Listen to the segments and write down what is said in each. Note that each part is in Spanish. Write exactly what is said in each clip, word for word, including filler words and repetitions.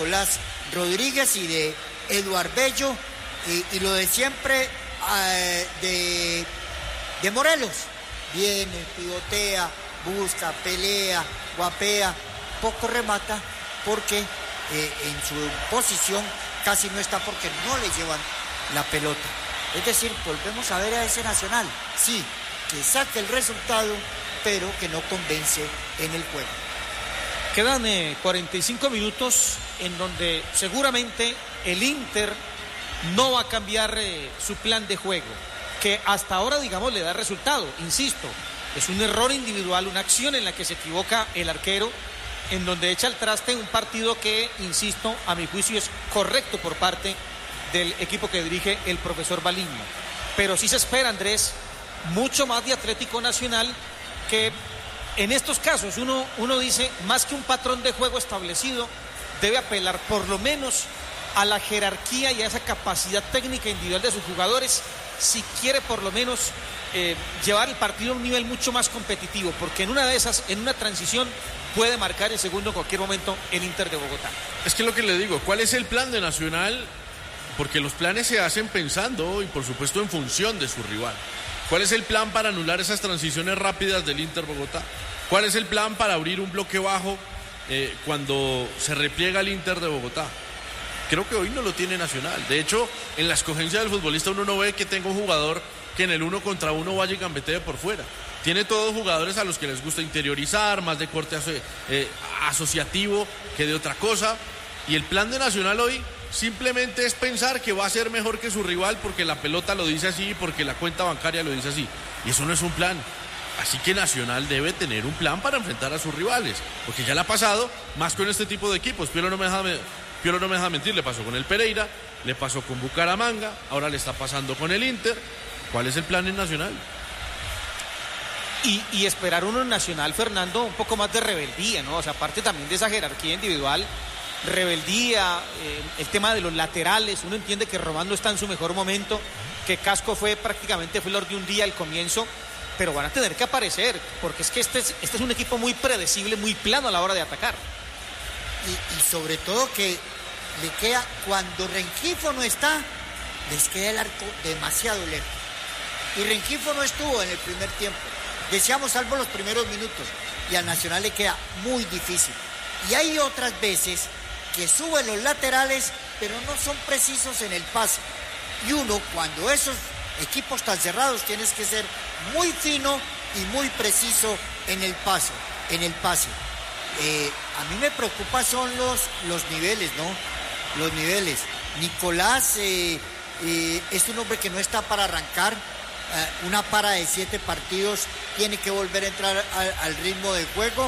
Nicolás Rodríguez y de Eduard Bello, y, y lo de siempre eh, de, de Morelos. Viene, pivotea, busca, pelea, guapea, poco remata, porque eh, en su posición casi no está, porque no le llevan la pelota. Es decir, volvemos a ver a ese Nacional, sí, que saque el resultado, pero que no convence en el juego. Quedan eh, cuarenta y cinco minutos en donde seguramente el Inter no va a cambiar eh, su plan de juego, que hasta ahora, digamos, le da resultado. Insisto, es un error individual, una acción en la que se equivoca el arquero, en donde echa al traste un partido que, insisto, a mi juicio es correcto por parte del equipo que dirige el profesor Baliño. Pero sí se espera, Andrés, mucho más de Atlético Nacional, que en estos casos uno, uno dice, más que un patrón de juego establecido, debe apelar por lo menos a la jerarquía y a esa capacidad técnica individual de sus jugadores, si quiere por lo menos eh, llevar el partido a un nivel mucho más competitivo, porque en una de esas, en una transición, puede marcar el segundo en cualquier momento el Inter de Bogotá. Es que lo que le digo, ¿cuál es el plan de Nacional? Porque los planes se hacen pensando y por supuesto en función de su rival. ¿Cuál es el plan para anular esas transiciones rápidas del Inter Bogotá? ¿Cuál es el plan para abrir un bloque bajo eh, cuando se repliega el Inter de Bogotá? Creo que hoy no lo tiene Nacional. De hecho, en la escogencia del futbolista uno no ve que tenga un jugador que en el uno contra uno vaya y gambetee por fuera. Tiene todos jugadores a los que les gusta interiorizar, más de corte aso- eh, asociativo que de otra cosa. Y el plan de Nacional hoy simplemente es pensar que va a ser mejor que su rival porque la pelota lo dice así, porque la cuenta bancaria lo dice así. Y eso no es un plan. Así que Nacional debe tener un plan para enfrentar a sus rivales, porque ya le ha pasado más con este tipo de equipos. Piero no me deja, Piero no me deja mentir, le pasó con el Pereira, le pasó con Bucaramanga, ahora le está pasando con el Inter. ¿Cuál es el plan en Nacional? Y, y esperar uno en Nacional, Fernando, un poco más de rebeldía, ¿no? O sea, aparte también de esa jerarquía individual, rebeldía, eh, el tema de los laterales. Uno entiende que Román no está en su mejor momento, que Casco fue prácticamente flor de un día al comienzo, pero van a tener que aparecer, porque es que este es, este es un equipo muy predecible, muy plano a la hora de atacar. Y, y sobre todo que le queda, cuando Rengifo no está, les queda el arco demasiado lejos. Y Rengifo no estuvo en el primer tiempo. Decíamos salvo los primeros minutos, y al Nacional le queda muy difícil. Y hay otras veces que suben los laterales, pero no son precisos en el pase. Y uno, cuando esos equipos tan cerrados, tienes que ser muy fino y muy preciso en el paso, en el pase. Eh, a mí me preocupa son los, los niveles, ¿no? Los niveles. Nicolás eh, eh, es un hombre que no está para arrancar. Uh, una para de siete partidos, tiene que volver a entrar al, al ritmo del juego,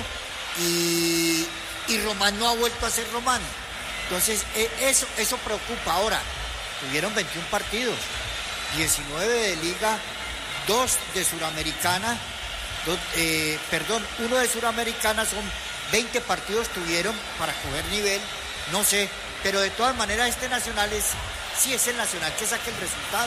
y, y Román no ha vuelto a ser Román. Entonces eh, eso, eso preocupa. Ahora, tuvieron veintiún partidos, diecinueve de Liga, dos de Suramericana, dos, eh, perdón, uno de Suramericana, son veinte partidos tuvieron para coger nivel, no sé, pero de todas maneras este Nacional es, sí es el Nacional que saque el resultado.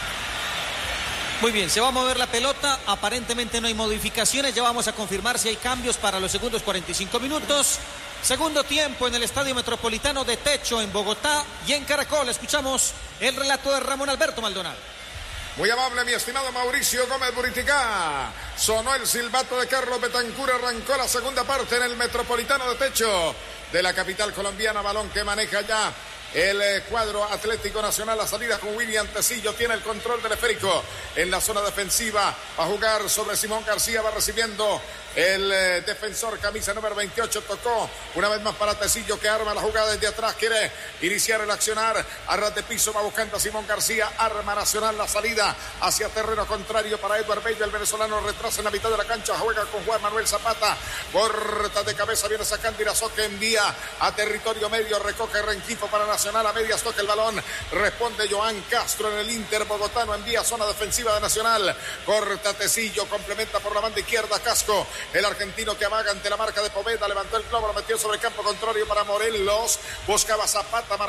Muy bien, se va a mover la pelota, aparentemente no hay modificaciones, ya vamos a confirmar si hay cambios para los segundos cuarenta y cinco minutos. Segundo tiempo en el Estadio Metropolitano de Techo en Bogotá y en Caracol. Escuchamos el relato de Ramón Alberto Maldonado. Muy amable, mi estimado Mauricio Gómez Buriticá. Sonó el silbato de Carlos Betancur, arrancó la segunda parte en el Metropolitano de Techo de la capital colombiana. Balón que maneja ya el eh, cuadro Atlético Nacional. La salida con William Tecillo, tiene el control del esférico en la zona defensiva. Va a jugar sobre Simón García, va recibiendo el eh, defensor, camisa número veintiocho, tocó una vez más para Tecillo, que arma la jugada desde atrás, quiere iniciar el accionar, a ras de piso va buscando a Simón García, arma Nacional la salida hacia terreno contrario para Eduard Bello, el venezolano retrasa en la mitad de la cancha, juega con Juan Manuel Zapata, corta de cabeza, viene sacando Irazó, que envía a territorio medio, recoge Rengifo para Nacional, a medias toca el balón, responde Joan Castro en el Inter bogotano, envía zona defensiva de Nacional, corta Tecillo, complementa por la banda izquierda Casco, el argentino que amaga ante la marca de Poveda, levantó el globo, lo metió sobre el campo contrario para Morelos, buscaba Zapata,